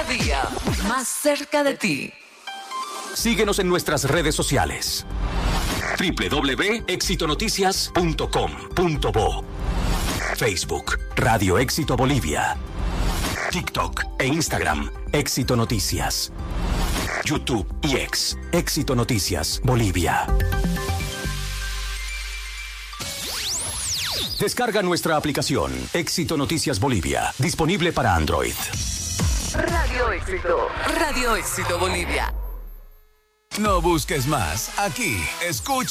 Cada día más cerca de ti. Síguenos en nuestras redes sociales. www.exitonoticias.com.bo Facebook, Radio Éxito Bolivia. TikTok e Instagram, Éxito Noticias. YouTube y X, Éxito Noticias Bolivia. Descarga nuestra aplicación, Éxito Noticias Bolivia, disponible para Android. Radio Éxito Bolivia. No busques más, aquí escucha.